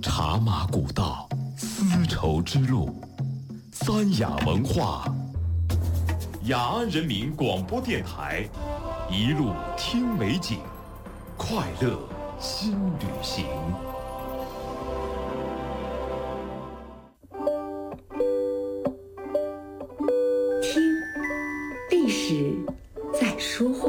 茶马古道，丝绸之路，三雅文化。雅安人民广播电台，一路听美景，快乐新旅行。 听，历史在说话。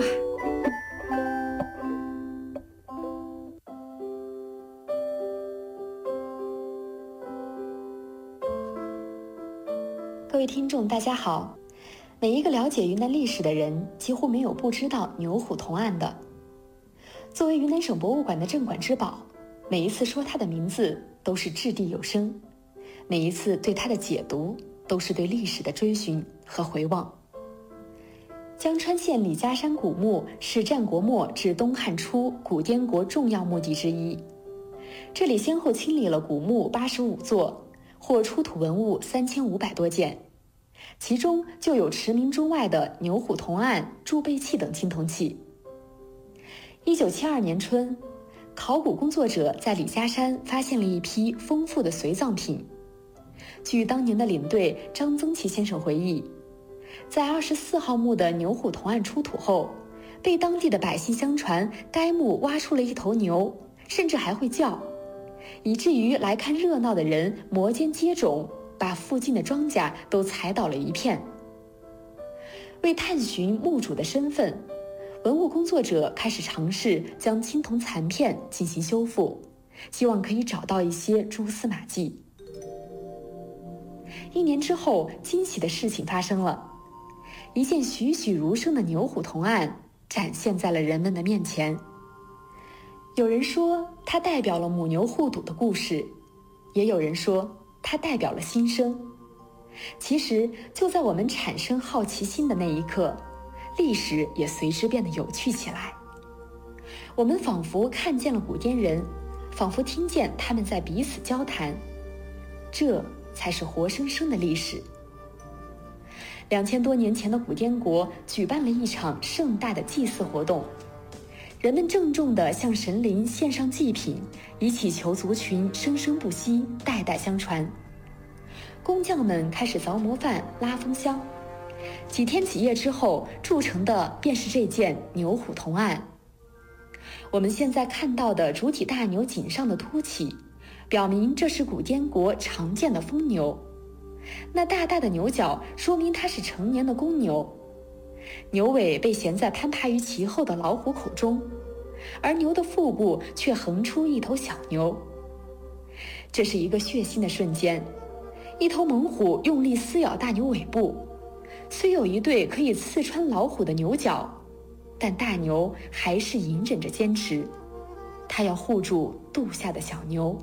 各位听众大家好，每一个了解云南历史的人几乎没有不知道牛虎同案的。作为云南省博物馆的镇馆之宝，每一次说它的名字都是掷地有声，每一次对它的解读都是对历史的追寻和回望。江川县李家山古墓是战国末至东汉初古滇国重要墓地之一，这里先后清理了古墓85座，或出土文物3500多件，其中就有驰名中外的牛虎铜案、贮贝器等青铜器。1972年春，考古工作者在李家山发现了一批丰富的随葬品。据当年的领队张增祺先生回忆，在24号墓的牛虎铜案出土后，被当地的百姓相传该墓挖出了一头牛，甚至还会叫，以至于来看热闹的人摩肩接踵，把附近的庄稼都踩倒了一片。为探寻墓主的身份，文物工作者开始尝试将青铜残片进行修复，希望可以找到一些蛛丝马迹。1年之后，惊喜的事情发生了，一件栩栩如生的牛虎铜案展现在了人们的面前。有人说它代表了母牛互赌的故事，也有人说它代表了新生。其实就在我们产生好奇心的那一刻，历史也随之变得有趣起来。我们仿佛看见了古滇人，仿佛听见他们在彼此交谈，这才是活生生的历史。2000多年前的古滇国举办了一场盛大的祭祀活动，人们郑重地向神灵献上祭品，以祈求族群生生不息，代代相传。工匠们开始凿模范、拉风箱，几天几夜之后，铸成的便是这件牛虎铜案。我们现在看到的主体大牛颈上的凸起，表明这是古滇国常见的疯牛。那大大的牛角说明它是成年的公牛，牛尾被衔在攀爬于其后的老虎口中，而牛的腹部却横出一头小牛。这是一个血腥的瞬间，一头猛虎用力撕咬大牛尾部，虽有一对可以刺穿老虎的牛角，但大牛还是隐忍着坚持，它要护住肚下的小牛。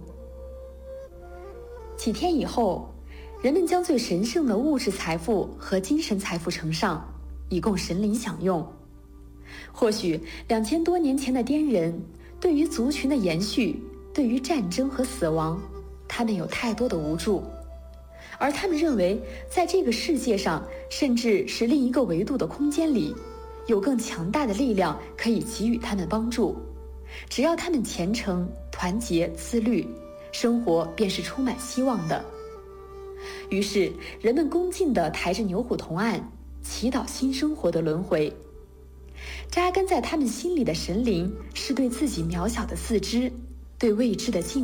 几天以后，人们将最神圣的物质财富和精神财富呈上，以供神灵享用。或许2000多年前的滇人对于族群的延续，对于战争和死亡，他们有太多的无助，而他们认为在这个世界上，甚至是另一个维度的空间里，有更强大的力量可以给予他们帮助。只要他们虔诚、团结、自律，生活便是充满希望的。于是人们恭敬地抬着牛虎铜案，祈祷新生活的轮回。扎根在他们心里的神灵，是对自己渺小的自知，对未知的敬